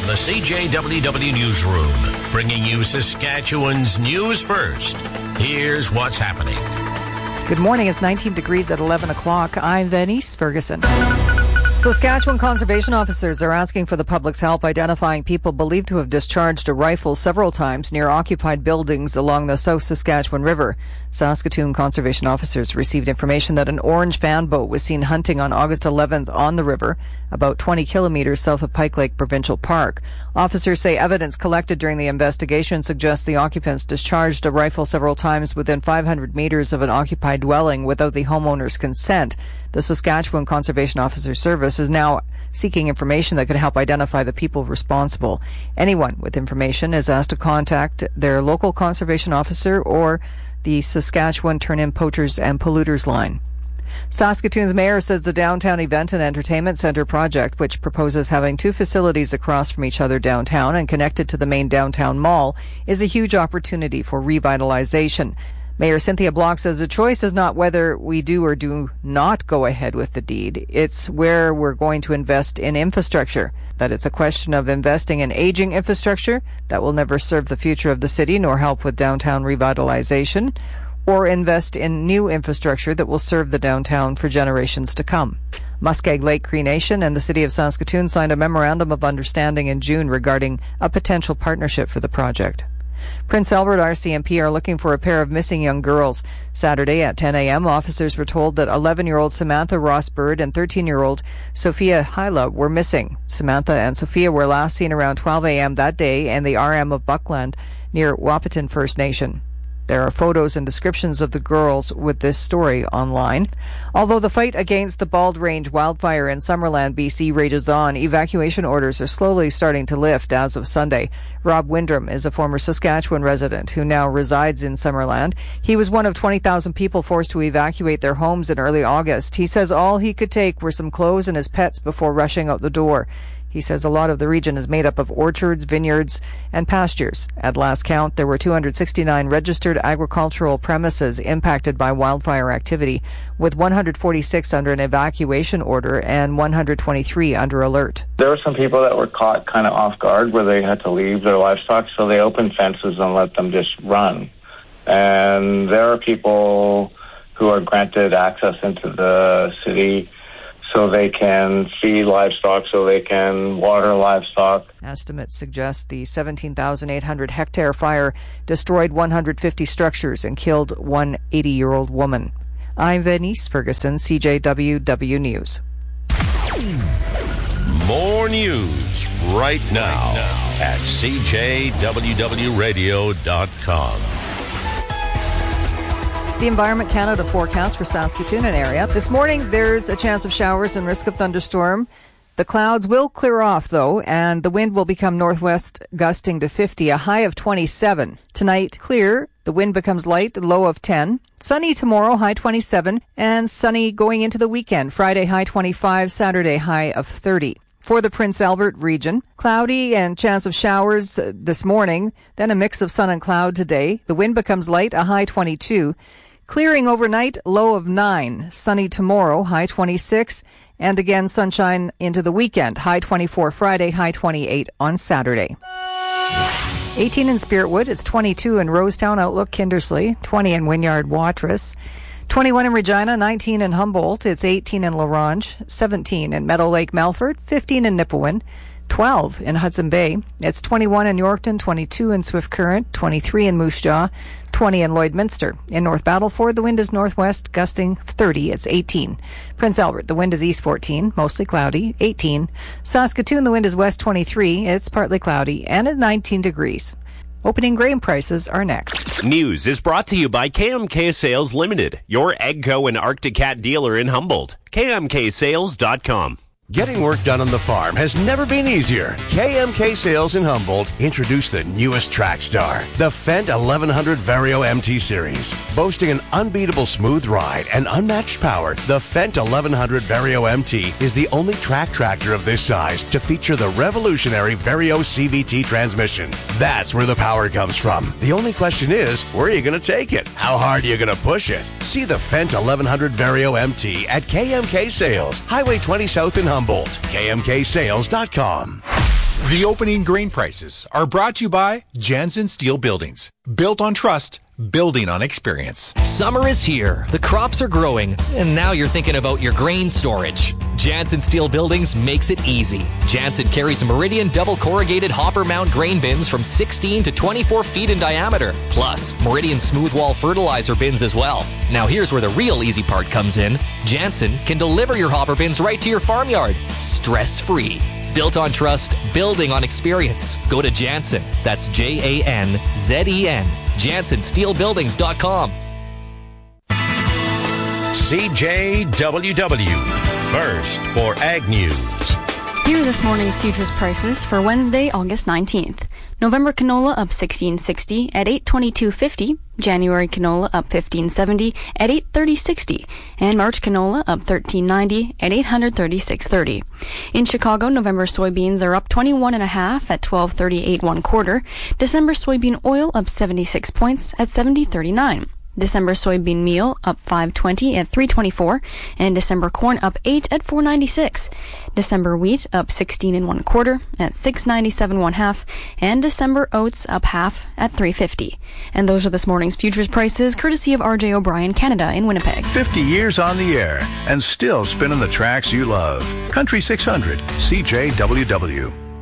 the CJWW Newsroom, bringing you Saskatchewan's news first. Here's what's happening. Good morning. It's 19 degrees at 11 o'clock. I'm Venice Ferguson. Saskatchewan conservation officers are asking for the public's help identifying people believed to have discharged a rifle several times near occupied buildings along the South Saskatchewan River. Saskatoon conservation officers received information that an orange fan boat was seen hunting on August 11th on the river, about 20 kilometers south of Pike Lake Provincial Park. Officers say evidence collected during the investigation suggests the occupants discharged a rifle several times within 500 meters of an occupied dwelling without the homeowner's consent. The Saskatchewan Conservation Officer Service is now seeking information that could help identify the people responsible. Anyone with information is asked to contact their local conservation officer or the Saskatchewan Turn-In Poachers and Polluters line. Saskatoon's mayor says the Downtown Event and Entertainment Centre project, which proposes having two facilities across from each other downtown and connected to the main downtown mall, is a huge opportunity for revitalization. Mayor Cynthia Block says the choice is not whether we do or do not go ahead with the deed. It's where we're going to invest in infrastructure. That it's a question of investing in aging infrastructure that will never serve the future of the city nor help with downtown revitalization, or invest in new infrastructure that will serve the downtown for generations to come. Muskeg Lake Cree Nation and the City of Saskatoon signed a memorandum of understanding in June regarding a potential partnership for the project. Prince Albert RCMP are looking for a pair of missing young girls. Saturday at 10 a.m., officers were told that 11-year-old Samantha Rossbird and 13-year-old Sophia Hyla were missing. Samantha and Sophia were last seen around 12 a.m. that day in the RM of Buckland near Wahpeton First Nation. There are photos and descriptions of the girls with this story online. Although the fight against the Bald Range wildfire in Summerland, BC rages on, evacuation orders are slowly starting to lift as of Sunday. Rob Windrum is a former Saskatchewan resident who now resides in Summerland. He was one of 20,000 people forced to evacuate their homes in early August. He says all he could take were some clothes and his pets before rushing out the door. He says a lot of the region is made up of orchards, vineyards, and pastures. At last count, there were 269 registered agricultural premises impacted by wildfire activity, with 146 under an evacuation order and 123 under alert. There were some people that were caught kind of off guard where they had to leave their livestock, so they opened fences and let them just run. And there are people who are granted access into the city so they can feed livestock, so they can water livestock. Estimates suggest the 17,800 hectare fire destroyed 150 structures and killed one 80-year-old woman. I'm Venice Ferguson, CJWW News. More news right now at CJWWRadio.com. The Environment Canada forecast for Saskatoon and area. This morning, there's a chance of showers and risk of thunderstorm. The clouds will clear off, though, and the wind will become northwest, gusting to 50, a high of 27. Tonight, clear. The wind becomes light, low of 10. Sunny tomorrow, high 27. And sunny going into the weekend. Friday, high 25. Saturday, high of 30. For the Prince Albert region, cloudy and chance of showers this morning, then a mix of sun and cloud today. The wind becomes light, a high 22. Clearing overnight, low of 9. Sunny tomorrow, high 26. And again, sunshine into the weekend. High 24 Friday, high 28 on Saturday. 18 in Spiritwood. It's 22 in Rosetown, Outlook, Kindersley. 20 in Wynyard, Watrous. 21 in Regina, 19 in Humboldt. It's 18 in La Ronge. 17 in Meadow Lake, Melfort. 15 in Nipawin. 12 in Hudson Bay. It's 21 in Yorkton, 22 in Swift Current, 23 in Moose Jaw, 20 in Lloydminster. In North Battleford, the wind is northwest, gusting 30. It's 18. Prince Albert, the wind is east 14, mostly cloudy, 18. Saskatoon, the wind is west 23. It's partly cloudy, and at 19 degrees. Opening grain prices are next. News is brought to you by KMK Sales Limited, your AGCO and Arctic Cat dealer in Humboldt. KMKSales.com. Getting work done on the farm has never been easier. KMK Sales in Humboldt introduced the newest track star, the Fendt 1100 Vario MT Series. Boasting an unbeatable smooth ride and unmatched power, the Fendt 1100 Vario MT is the only track tractor of this size to feature the revolutionary Vario CVT transmission. That's where the power comes from. The only question is, where are you going to take it? How hard are you going to push it? See the Fendt 1100 Vario MT at KMK Sales, Highway 20 South in Humboldt. KMKSales.com. The opening grain prices are brought to you by Jansen Steel Buildings. Built on trust, building on experience. Summer is here, the crops are growing, and now you're thinking about your grain storage. Jansen Steel Buildings makes it easy. Jansen carries Meridian double corrugated hopper mount grain bins from 16 to 24 feet in diameter, plus Meridian smooth wall fertilizer bins as well. Now here's where the real easy part comes in. Jansen can deliver your hopper bins right to your farmyard, stress-free. Built on trust, building on experience. Go to Jansen. That's Janzen. JansenSteelBuildings.com. CJWW. First for Ag News. Here are this morning's futures prices for Wednesday, August 19th. November canola up $16.60 at $822.50. January canola up $15.70 at $830.60. And March canola up $13.90 at $836.30. In Chicago, November soybeans are up 21.5 at $12.38 1/4. December soybean oil up 76 points at $70.39. December soybean meal up $5.20 at $3.24, and December corn up 8 at $4.96. December wheat up 16 1/4 at $6.97 1/2, and December oats up half at $3.50. And those are this morning's futures prices, courtesy of R.J. O'Brien, Canada in Winnipeg. 50 years on the air and still spinning the tracks you love. Country 600, CJWW.